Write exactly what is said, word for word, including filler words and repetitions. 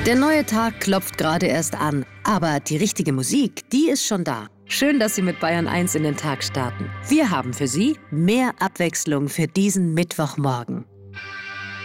Der neue Tag klopft gerade erst an, aber die richtige Musik, die ist schon da. Schön, dass Sie mit Bayern eins in den Tag starten. Wir haben für Sie mehr Abwechslung für diesen Mittwochmorgen.